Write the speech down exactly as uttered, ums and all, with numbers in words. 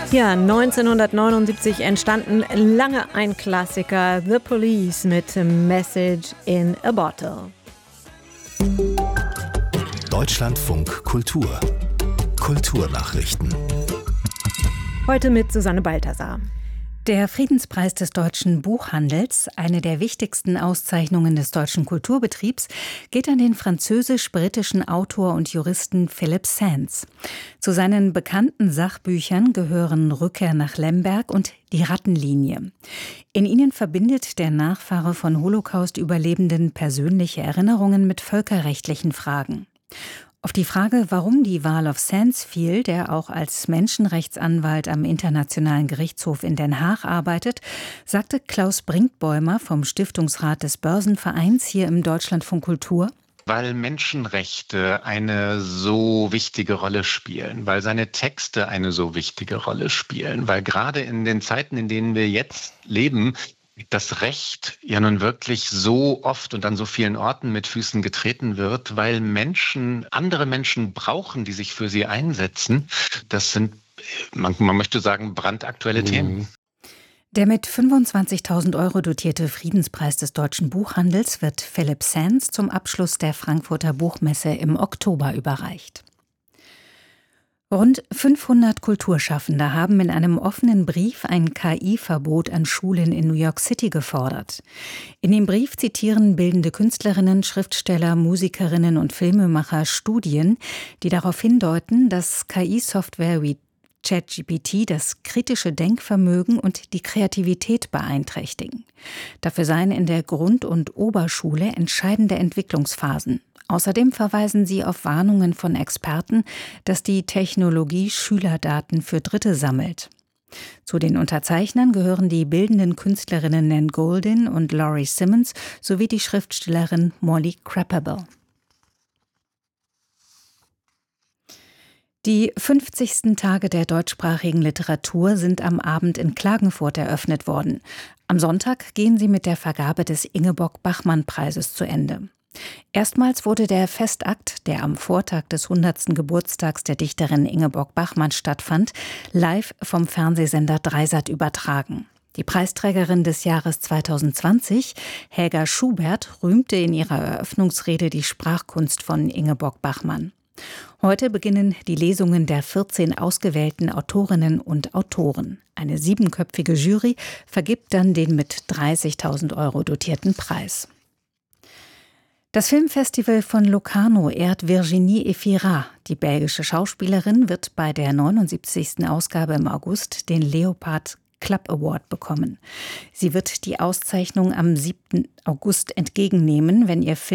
Ja, neunzehnhundertneunundsiebzig entstanden lange ein Klassiker, The Police mit Message in a Bottle. Deutschlandfunk Kultur. Kulturnachrichten. Heute mit Susanne Balthasar. Der Friedenspreis des deutschen Buchhandels, eine der wichtigsten Auszeichnungen des deutschen Kulturbetriebs, geht an den französisch-britischen Autor und Juristen Philip Sands. Zu seinen bekannten Sachbüchern gehören Rückkehr nach Lemberg und Die Rattenlinie. In ihnen verbindet der Nachfahre von Holocaust-Überlebenden persönliche Erinnerungen mit völkerrechtlichen Fragen. Auf die Frage, warum die Wahl auf Sands fiel, der auch als Menschenrechtsanwalt am Internationalen Gerichtshof in Den Haag arbeitet, sagte Klaus Brinkbäumer vom Stiftungsrat des Börsenvereins hier im Deutschlandfunk Kultur: Weil Menschenrechte eine so wichtige Rolle spielen, weil seine Texte eine so wichtige Rolle spielen, weil gerade in den Zeiten, in denen wir jetzt leben, das Recht ja nun wirklich so oft und an so vielen Orten mit Füßen getreten wird, weil Menschen, andere Menschen brauchen, die sich für sie einsetzen. Das sind, man, man möchte sagen, brandaktuelle mhm. Themen. Der mit fünfundzwanzigtausend Euro dotierte Friedenspreis des deutschen Buchhandels wird Philip Sands zum Abschluss der Frankfurter Buchmesse im Oktober überreicht. Rund fünfhundert Kulturschaffende haben in einem offenen Brief ein K I-Verbot an Schulen in New York City gefordert. In dem Brief zitieren bildende Künstlerinnen, Schriftsteller, Musikerinnen und Filmemacher Studien, die darauf hindeuten, dass K I-Software wie ChatGPT das kritische Denkvermögen und die Kreativität beeinträchtigen. Dafür seien in der Grund- und Oberschule entscheidende Entwicklungsphasen. Außerdem verweisen sie auf Warnungen von Experten, dass die Technologie Schülerdaten für Dritte sammelt. Zu den Unterzeichnern gehören die bildenden Künstlerinnen Nan Goldin und Laurie Simmons sowie die Schriftstellerin Molly Crapable. Die fünfzigsten Tage der deutschsprachigen Literatur sind am Abend in Klagenfurt eröffnet worden. Am Sonntag gehen sie mit der Vergabe des Ingeborg-Bachmann-Preises zu Ende. Erstmals wurde der Festakt, der am Vortag des hundertsten Geburtstags der Dichterin Ingeborg Bachmann stattfand, live vom Fernsehsender Dreisat übertragen. Die Preisträgerin des Jahres zweitausendzwanzig, Helga Schubert, rühmte in ihrer Eröffnungsrede die Sprachkunst von Ingeborg Bachmann. Heute beginnen die Lesungen der vierzehn ausgewählten Autorinnen und Autoren. Eine siebenköpfige Jury vergibt dann den mit dreißigtausend Euro dotierten Preis. Das Filmfestival von Locarno ehrt Virginie Efira. Die belgische Schauspielerin wird bei der neunundsiebzigsten Ausgabe im August den Leopard Club Award bekommen. Sie wird die Auszeichnung am siebten August entgegennehmen, wenn ihr Film